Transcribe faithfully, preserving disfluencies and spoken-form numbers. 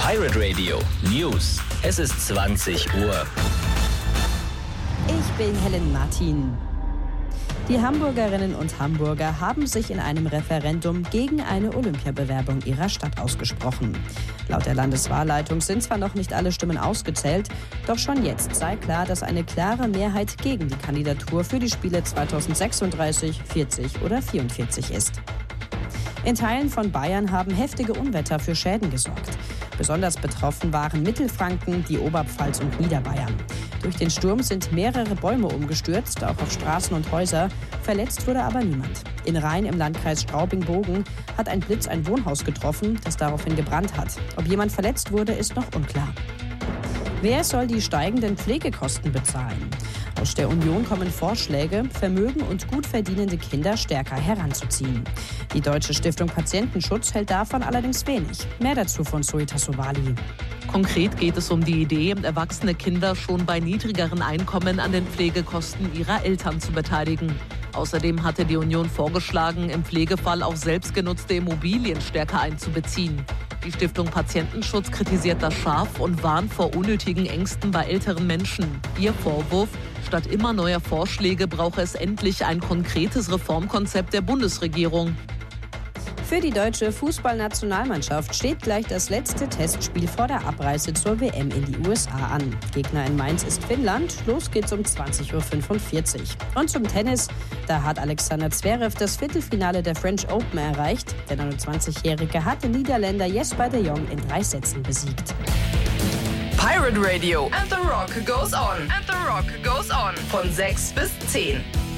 Pirate Radio News. Es ist zwanzig Uhr. Ich bin Helen Martin. Die Hamburgerinnen und Hamburger haben sich in einem Referendum gegen eine Olympiabewerbung ihrer Stadt ausgesprochen. Laut der Landeswahlleitung sind zwar noch nicht alle Stimmen ausgezählt, doch schon jetzt sei klar, dass eine klare Mehrheit gegen die Kandidatur für die Spiele zweitausendsechsunddreißig, vierzig oder vierundvierzig ist. In Teilen von Bayern haben heftige Unwetter für Schäden gesorgt. Besonders betroffen waren Mittelfranken, die Oberpfalz und Niederbayern. Durch den Sturm sind mehrere Bäume umgestürzt, auch auf Straßen und Häuser. Verletzt wurde aber niemand. In Rhein im Landkreis Straubing-Bogen hat ein Blitz ein Wohnhaus getroffen, das daraufhin gebrannt hat. Ob jemand verletzt wurde, ist noch unklar. Wer soll die steigenden Pflegekosten bezahlen? Aus der Union kommen Vorschläge, Vermögen und gut verdienende Kinder stärker heranzuziehen. Die Deutsche Stiftung Patientenschutz hält davon allerdings wenig. Mehr dazu von Zoe Tassovali. Konkret geht es um die Idee, erwachsene Kinder schon bei niedrigeren Einkommen an den Pflegekosten ihrer Eltern zu beteiligen. Außerdem hatte die Union vorgeschlagen, im Pflegefall auch selbstgenutzte Immobilien stärker einzubeziehen. Die Stiftung Patientenschutz kritisiert das scharf und warnt vor unnötigen Ängsten bei älteren Menschen. Ihr Vorwurf: Statt immer neuer Vorschläge brauche es endlich ein konkretes Reformkonzept der Bundesregierung. Für die deutsche Fußballnationalmannschaft steht gleich das letzte Testspiel vor der Abreise zur W M in die U S A an. Gegner in Mainz ist Finnland. Los geht's um zwanzig Uhr fünfundvierzig. Und zum Tennis. Da hat Alexander Zverev das Viertelfinale der French Open erreicht. Der neunundzwanzigjährige hat den Niederländer Jesper de Jong in drei Sätzen besiegt. Pirate Radio and the Rock goes on. And the Rock goes on. Von sechs bis zehn.